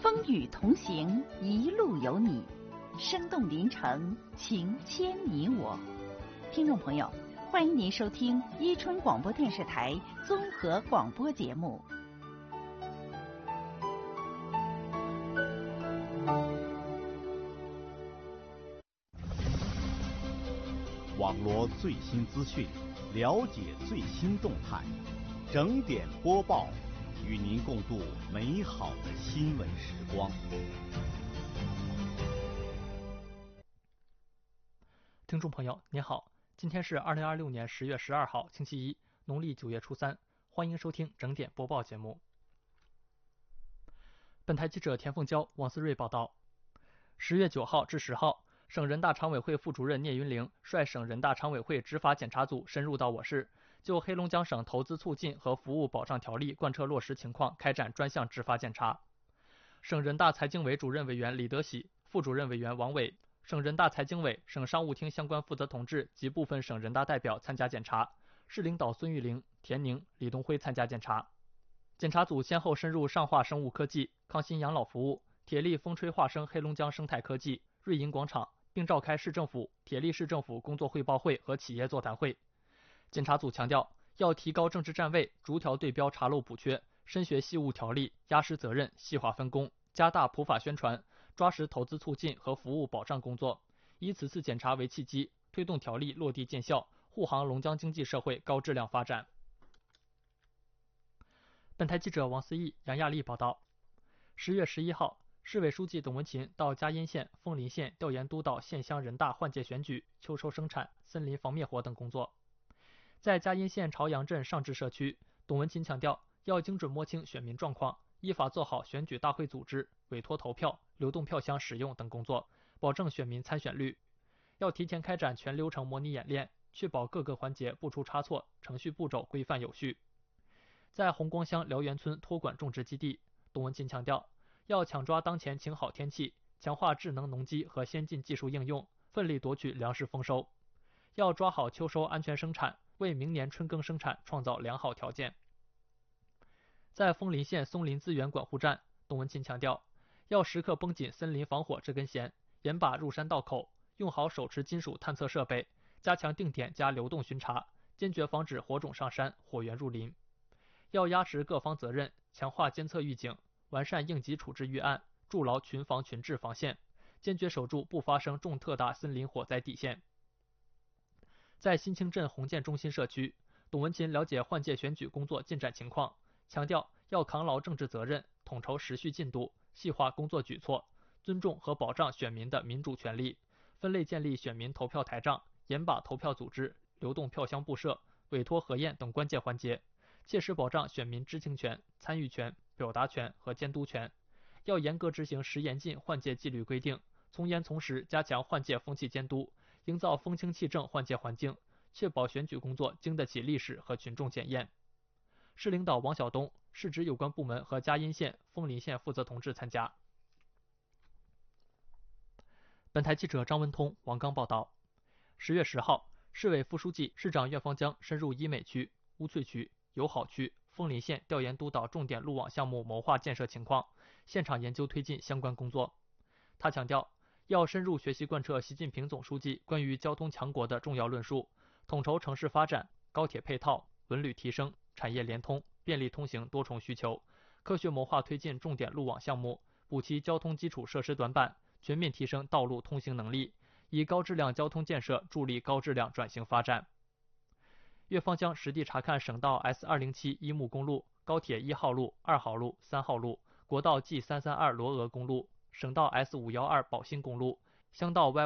风雨同行，一路有你，生动临城，情牵你我。听众朋友，欢迎您收听伊春广播电视台综合广播节目。 网罗最新资讯，了解最新动态，整点播报，与您共度美好的新闻时光。 听众朋友您好，今天是2026年10月12号星期一，农历9月初3，欢迎收听整点播报节目。本台记者田凤娇、王思睿报道。10月9号至10号，省人大常委会副主任聂云玲率省人大常委会执法检查组深入到我市，就黑龙江省投资促进和服务保障条例贯彻落实情况开展专项执法检查。省人大财经委主任委员李德喜、副主任委员王伟、省人大财经委、省商务厅相关负责同志及部分省人大代表参加检查，市领导孙玉玲、田宁、李东辉参加检查。检查组先后深入上化生物科技、康欣养老服务、铁力风吹化生黑龙江生态科技、瑞银广场，并召开市政府、铁力市政府工作汇报会和企业座谈会。检查组强调，要提高政治站位，逐条对标查漏补缺，深学细务条例，压实责任，细化分工，加大普法宣传，抓实投资促进和服务保障工作，以此次检查为契机，推动条例落地见效，护航龙江经济社会高质量发展。本台记者王思义、杨亚丽报道。10月11号，市委书记董文勤到嘉荫县、枫林县调研督导县乡人大换届选举、秋收生产、森林防灭火等工作。在嘉荫县朝阳镇上志社区，董文勤强调，要精准摸清选民状况，依法做好选举大会组织、委托投票、流动票箱使用等工作，保证选民参选率。要提前开展全流程模拟演练，确保各个环节不出差错，程序步骤规范有序。在红光乡辽源村托管种植基地，董文勤强调，要抢抓当前晴好天气，强化智能农机和先进技术应用，奋力夺取粮食丰收。要抓好秋收安全生产，为明年春耕生产创造良好条件。在枫林县松林资源管护站，董文勤强调，要时刻绷紧森林防火这根弦，严把入山道口，用好手持金属探测设备，加强定点加流动巡查，坚决防止火种上山、火源入林。要压实各方责任，强化监测预警，完善应急处置预案，筑牢群防群治防线，坚决守住不发生重特大森林火灾底线。在新清镇红建中心社区，董文勤了解换届选举工作进展情况，强调要扛牢政治责任，统筹时序进度，细化工作举措，尊重和保障选民的民主权利，分类建立选民投票台账，严把投票组织、流动票箱布设、委托核验等关键环节，切实保障选民知情权、参与权、表达权和监督权。要严格执行实严禁换届纪律规定，从严从实加强换届风气监督，营造风清气正换届环境，确保选举工作经得起历史和群众检验。市领导王晓东、市直有关部门和嘉荫县、枫林县负责同志参加。本台记者张文通、王刚报道。10月10号，市委副书记、市长苑方江深入医美区、乌翠区、友好区、枫林县调研督导重点路网项目谋划建设情况，现场研究推进相关工作。他强调，要深入学习贯彻习近平总书记关于交通强国的重要论述，统筹城市发展、高铁配套、文旅提升、产业联通、便利通行多重需求，科学谋划推进重点路网项目，补齐交通基础设施短板，全面提升道路通行能力，以高质量交通建设助力高质量转型发展。岳方将实地查看省道 S207 伊木公路、高铁1号路、2号路、3号路、国道 G332 罗峨公路、省道 S512 宝兴公路、乡道